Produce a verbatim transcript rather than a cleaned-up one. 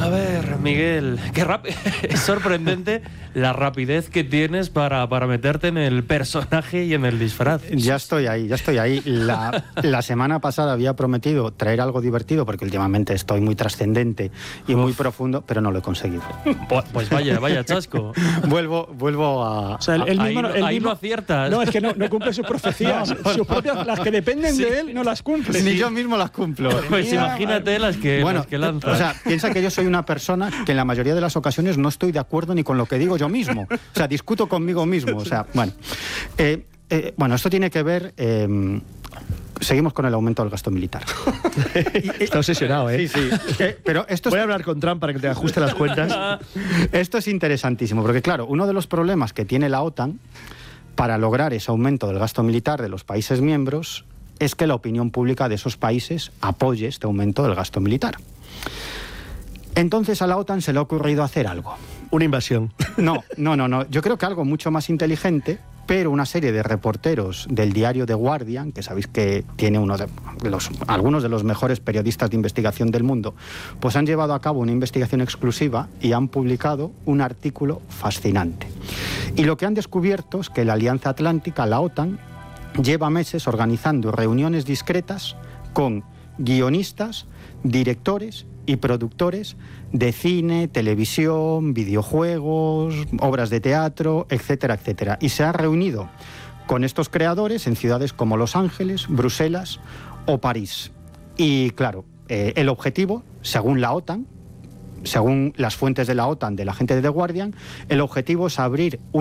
A ver, Miguel, qué rápido. Es sorprendente la rapidez que tienes para, para meterte en el personaje y en el disfraz. Ya estoy ahí, ya estoy ahí. La, la semana pasada había prometido traer algo divertido porque últimamente estoy muy trascendente y muy Uf. profundo, pero no lo he conseguido. Pues vaya, vaya chasco. Vuelvo, vuelvo a... O sea, el, el ahí, mismo, no, el ahí mismo, no aciertas. No, es que no, no cumple sus profecías. No, no, Sus propias, las que dependen sí. de él, no las cumple. Ni sí. yo mismo las cumplo. Pues Mira, imagínate las que, bueno, las que lanzas. O sea, piensa que yo soy una persona que en la mayoría de las ocasiones no estoy de acuerdo ni con lo que digo yo mismo. O sea, discuto conmigo mismo. O sea, bueno. Eh, eh, bueno, esto tiene que ver... Eh, seguimos con el aumento del gasto militar. Está obsesionado, ¿eh? Sí, sí. Eh, pero esto Voy es... a hablar con Trump para que te ajuste las cuentas. Esto es interesantísimo, porque claro, uno de los problemas que tiene la OTAN para lograr ese aumento del gasto militar de los países miembros es que la opinión pública de esos países apoye este aumento del gasto militar. Entonces a la OTAN se le ha ocurrido hacer algo. Una invasión. No, no, no, no. Yo creo que algo mucho más inteligente, pero una serie de reporteros del diario The Guardian, que sabéis que tiene uno de los, algunos de los mejores periodistas de investigación del mundo, pues han llevado a cabo una investigación exclusiva y han publicado un artículo fascinante. Y lo que han descubierto es que la Alianza Atlántica, la OTAN, lleva meses organizando reuniones discretas con guionistas, directores y productores de cine, televisión, videojuegos, obras de teatro, etcétera, etcétera. Y se ha reunido con estos creadores en ciudades como Los Ángeles, Bruselas o París. Y claro, eh, el objetivo, según la OTAN, según las fuentes de la OTAN, de la gente de The Guardian, el objetivo es abrir un